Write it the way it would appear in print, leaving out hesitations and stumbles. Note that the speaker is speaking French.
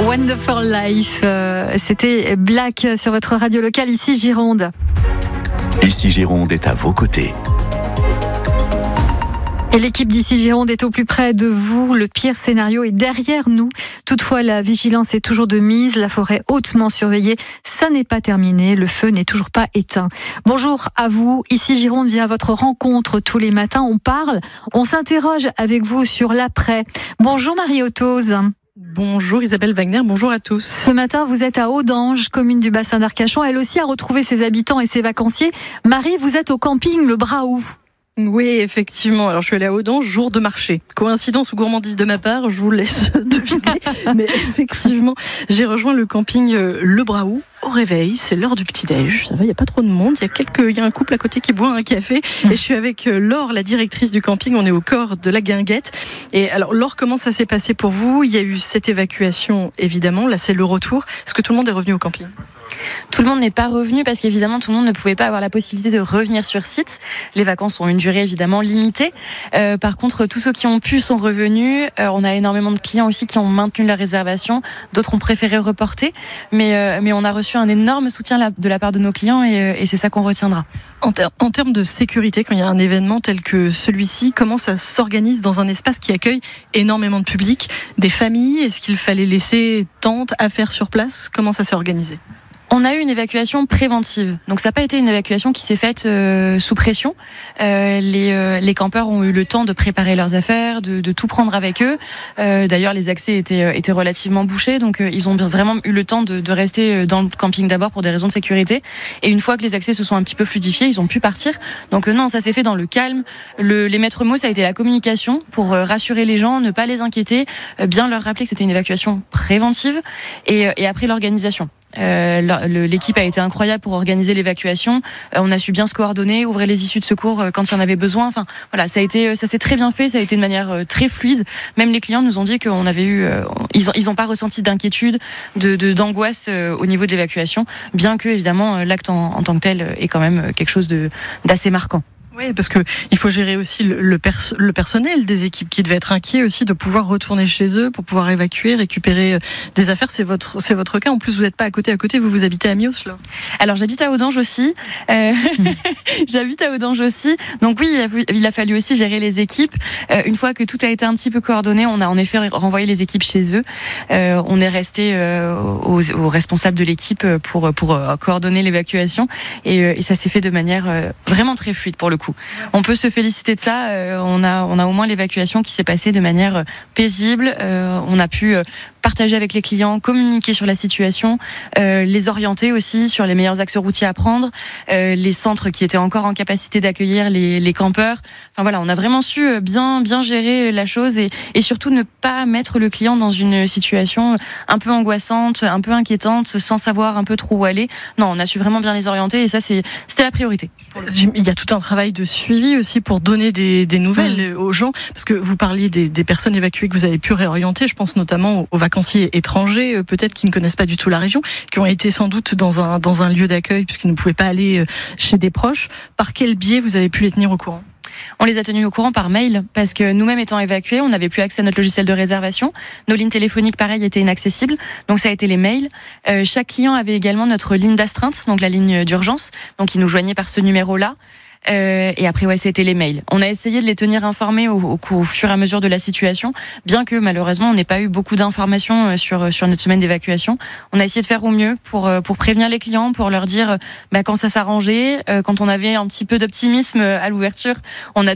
Wonderful Life, c'était Black sur votre radio locale, ici Gironde. Ici Gironde est à vos côtés. Et l'équipe d'ici Gironde est au plus près de vous. Le pire scénario est derrière nous. Toutefois, la vigilance est toujours de mise. La forêt hautement surveillée, ça n'est pas terminé. Le feu n'est toujours pas éteint. Bonjour à vous. Ici Gironde vient à votre rencontre tous les matins. On parle, on s'interroge avec vous sur l'après. Bonjour Marie Ottoz. Bonjour Isabelle Wagner, bonjour à tous. Ce matin, vous êtes à Audange, commune du bassin d'Arcachon. Elle aussi a retrouvé ses habitants et ses vacanciers. Marie, vous êtes au camping Le Braou. Oui, effectivement. Alors, je suis allée à Audange, jour de marché. Coïncidence ou gourmandise de ma part, je vous laisse deviner. Mais effectivement, j'ai rejoint le camping Le Braou au réveil. C'est l'heure du petit-déj. Ça va, il n'y a pas trop de monde. Il y a un couple à côté qui boit un café. Et je suis avec Laure, la directrice du camping. On est au corps de la Guinguette. Et alors, Laure, comment ça s'est passé pour vous ? Il y a eu cette évacuation, évidemment. Là, c'est le retour. Est-ce que tout le monde est revenu au camping ? Tout le monde n'est pas revenu parce qu'évidemment tout le monde ne pouvait pas avoir la possibilité de revenir sur site. Les vacances ont une durée évidemment limitée. Par contre, tous ceux qui ont pu sont revenus. On a énormément de clients aussi qui ont maintenu leur réservation. D'autres ont préféré reporter. Mais on a reçu un énorme soutien de la part de nos clients et c'est ça qu'on retiendra. En termes de sécurité, quand il y a un événement tel que celui-ci, comment ça s'organise dans un espace qui accueille énormément de public, des familles ? Est-ce qu'il fallait laisser tentes, affaires sur place ? Comment ça s'est organisé ? On a eu une évacuation préventive. Donc ça n'a pas été une évacuation qui s'est faite sous pression. Les campeurs ont eu le temps de préparer leurs affaires, de tout prendre avec eux. D'ailleurs, les accès étaient relativement bouchés. Donc ils ont vraiment eu le temps de rester dans le camping d'abord pour des raisons de sécurité. Et une fois que les accès se sont un petit peu fluidifiés, ils ont pu partir. Donc non, ça s'est fait dans le calme. Les maîtres mots, ça a été la communication pour rassurer les gens, ne pas les inquiéter, bien leur rappeler que c'était une évacuation préventive. Et après l'organisation. L'équipe a été incroyable pour organiser l'évacuation. On a su bien se coordonner, ouvrir les issues de secours quand il y en avait besoin. Enfin, voilà, ça s'est très bien fait. Ça a été de manière très fluide. Même les clients nous ont dit qu'on avait eu, ils ont pas ressenti d'inquiétude, d'angoisse au niveau de l'évacuation, bien que évidemment l'acte en tant que tel est quand même quelque chose d'assez marquant. Oui, parce que il faut gérer aussi le personnel des équipes qui devaient être inquiets aussi de pouvoir retourner chez eux pour pouvoir évacuer, récupérer des affaires. C'est votre cas. En plus, vous n'êtes pas à côté. Vous habitez à Mios, là. Alors, j'habite à Audange aussi. J'habite à Audange aussi. Donc oui, il a fallu aussi gérer les équipes. Une fois que tout a été un petit peu coordonné, on a en effet renvoyé les équipes chez eux. On est resté aux responsables de l'équipe pour coordonner l'évacuation et ça s'est fait de manière vraiment très fluide pour le coup. On peut se féliciter de ça. On a au moins l'évacuation qui s'est passée de manière paisible. On a pu partager avec les clients, communiquer sur la situation, les orienter aussi sur les meilleurs axes routiers à prendre, les centres qui étaient encore en capacité d'accueillir les campeurs. Enfin voilà, on a vraiment su bien gérer la chose et surtout ne pas mettre le client dans une situation un peu angoissante, un peu inquiétante, sans savoir un peu trop où aller. Non, on a su vraiment bien les orienter et ça c'était la priorité. Il y a tout un travail de suivi aussi pour donner des nouvelles aux gens, parce que vous parliez des personnes évacuées que vous avez pu réorienter. Je pense notamment aux vacanciers étrangers, peut-être qui ne connaissent pas du tout la région, qui ont été sans doute dans un lieu d'accueil puisqu'ils ne pouvaient pas aller chez des proches. Par quel biais vous avez pu les tenir au courant ? On les a tenus au courant par mail parce que nous-mêmes étant évacués, on n'avait plus accès à notre logiciel de réservation. Nos lignes téléphoniques, pareil, étaient inaccessibles. Donc ça a été les mails. Chaque client avait également notre ligne d'astreinte, donc la ligne d'urgence. Donc ils nous joignaient par ce numéro-là. Et après, ouais, c'était les mails. On a essayé de les tenir informés au fur et à mesure de la situation, bien que malheureusement, on n'ait pas eu beaucoup d'informations sur notre semaine d'évacuation. On a essayé de faire au mieux pour prévenir les clients, pour leur dire quand ça s'arrangeait, quand on avait un petit peu d'optimisme à l'ouverture, on a